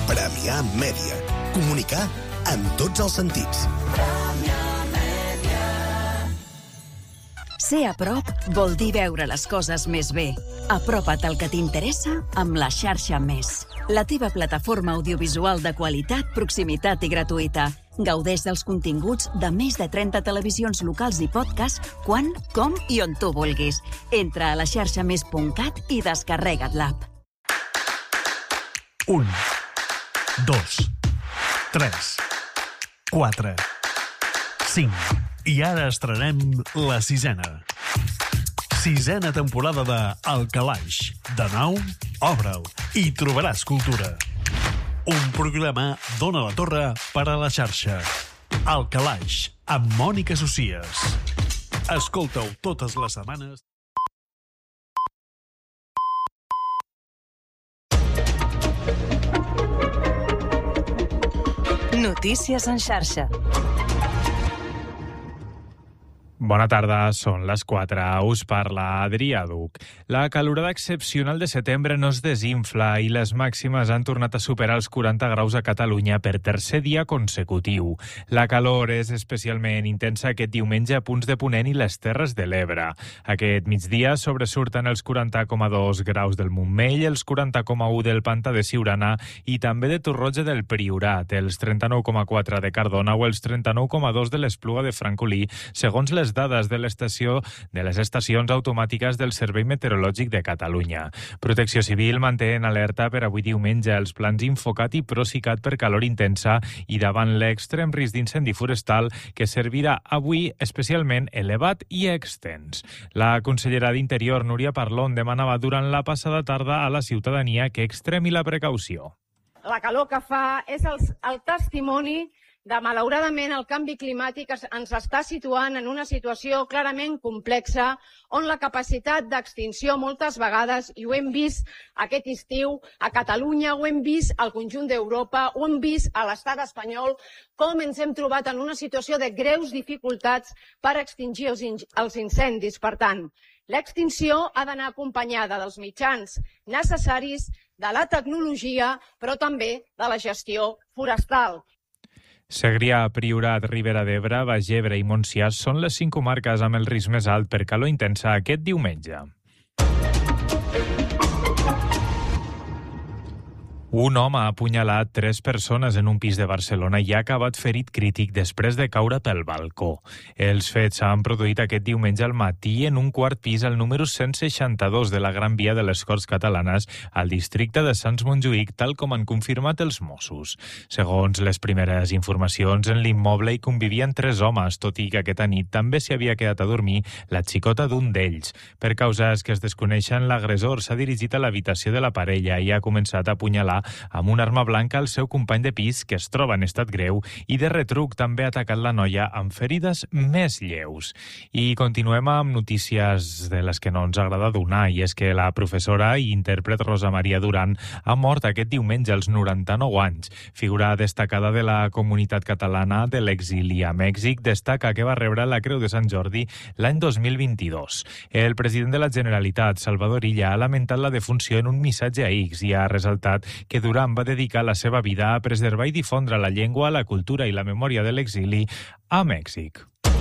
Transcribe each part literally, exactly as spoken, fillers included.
Premià Mèdia. Comunicar amb tots els sentits. Ser a prop vol dir veure les coses més bé. Apropa't al que t'interessa amb la xarxa Més. La teva plataforma audiovisual de qualitat, proximitat i gratuïta. Gaudeix dels continguts de més de trenta televisions locals i podcast quan, com i on tu vulguis. Entra a la xarxa més punt cat i descarrega't l'app. Un, dos, tres, quatre, cinc. I ara estrenem la sisena. Sisena temporada de El Calaix. De nou, obre'l i trobaràs cultura. Un programa d'Ona la Torre per a la xarxa. El Calaix, amb Mònica Socies. Escolta-ho totes les setmanes. Notícies en xarxa. Bona tarda, són les quatre. Us parla Adrià Duc. La calorada excepcional de setembre no es desinfla i les màximes han tornat a superar els quaranta graus a Catalunya per tercer dia consecutiu. La calor és especialment intensa aquest diumenge a punts de Ponent i les Terres de l'Ebre. Aquest migdia sobresurten els quaranta coma dos graus del Montmell, els quaranta coma u del Pantà de Siurana i també de Torroja del Priorat, els trenta-nou coma quatre de Cardona o els trenta-nou coma dos de l'Espluga de Francolí, segons les dades de l'estació de les estacions automàtiques del Servei Meteorològic de Catalunya. Protecció Civil manté en alerta per avui diumenge els plans Infocat i Procicat per calor intensa i davant l'extrem risc d'incendi forestal que servirà avui especialment elevat i extens. La consellera d'Interior, Núria Parlon, demanava durant la passada tarda a la ciutadania que extremi la precaució. La calor que fa és el, el testimoni de, malauradament, el canvi climàtic ens està situant en una situació clarament complexa on la capacitat d'extinció moltes vegades, i ho hem vist aquest estiu a Catalunya, ho hem vist al conjunt d'Europa, ho hem vist a l'estat espanyol, com ens hem trobat en una situació de greus dificultats per extingir els, in els incendis. Per tant, l'extinció ha d'anar acompanyada dels mitjans necessaris, de la tecnologia, però també de la gestió forestal. Segrià, Priorat, Ribera d'Ebre, Baix Ebre i Montsià són les cinc comarques amb el risc més alt per calor intensa aquest diumenge. Un home ha apunyalat tres persones en un pis de Barcelona i ha acabat ferit crític després de caure pel balcó. Els fets s'han produït aquest diumenge al matí en un quart pis al número cent seixanta-dos de la Gran Via de les Corts Catalanes al districte de Sants Montjuïc, tal com han confirmat els Mossos. Segons les primeres informacions, en l'immoble hi convivien tres homes, tot i que aquesta nit també s'hi havia quedat a dormir la xicota d'un d'ells. Per causes que es desconeixen, l'agressor s'ha dirigit a l'habitació de la parella i ha començat a apunyalar amb una arma blanca al seu company de pis, que es troba en estat greu, i de retruc també ha atacat la noia amb ferides més lleus. I continuem amb notícies de les que no ens agrada donar, i és que la professora i intèrpret Rosa Maria Duran ha mort aquest diumenge als noranta-nou anys. Figura destacada de la comunitat catalana de l'exili a Mèxic, destaca que va rebre la Creu de Sant Jordi l'any dos mil vint-i-dos. El president de la Generalitat, Salvador Illa, ha lamentat la defunció en un missatge a X i ha ressaltat que que Duran va dedicar la seva vida a preservar i difondre la llengua, la cultura i la memòria de l'exili a Mèxic.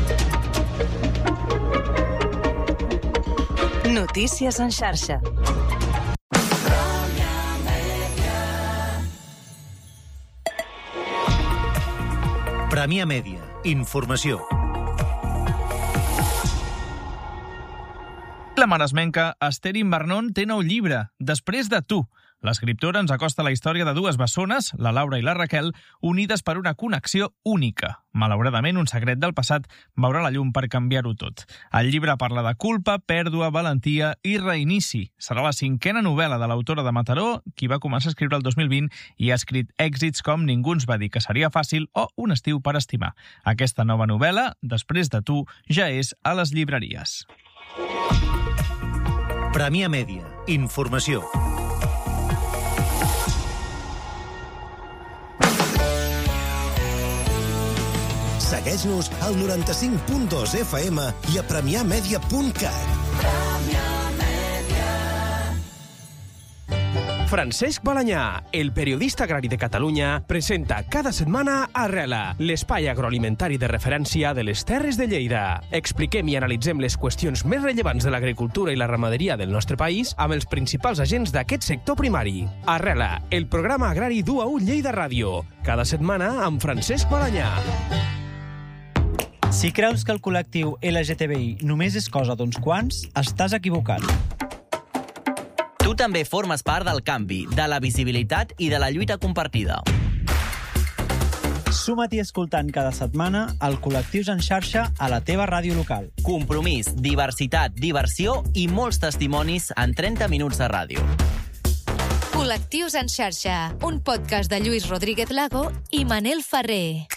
Notícies en xarxa. Premià Mèdia. Informació. La maresmenca Esther Invernon té nou llibre, Després de tu. L'escriptora ens acosta la història de dues bessones, la Laura i la Raquel, unides per una connexió única. Malauradament, un secret del passat veurà la llum per canviar-ho tot. El llibre parla de culpa, pèrdua, valentia i reinici. Serà la cinquena novel·la de l'autora de Mataró, qui va començar a escriure el dos mil vint i ha escrit èxits com Ningú ens va dir que seria fàcil o Un estiu per estimar. Aquesta nova novel·la, Després de tu, ja és a les llibreries. Premià Mèdia. Informació. Segueix-nos al noranta-cinc punt dos F M i a premià mèdia punt cat. Francesc Balanyà, el periodista agrari de Catalunya, presenta cada setmana Arrela, l'espai agroalimentari de referència de les Terres de Lleida. Expliquem i analitzem les qüestions més rellevants de l'agricultura i la ramaderia del nostre país amb els principals agents d'aquest sector primari. Arrela, el programa agrari d'U A U Lleida Ràdio. Cada setmana amb Francesc Balanyà. Si creus que el col·lectiu L G T B I només és cosa d'uns quants, estàs equivocat. Tu també formes part del canvi, de la visibilitat i de la lluita compartida. Suma't-hi escoltant cada setmana el Col·lectius en xarxa a la teva ràdio local. Compromís, diversitat, diversió i molts testimonis en trenta minuts de ràdio. Col·lectius en xarxa, un podcast de Lluís Rodríguez Lago i Manel Ferrer.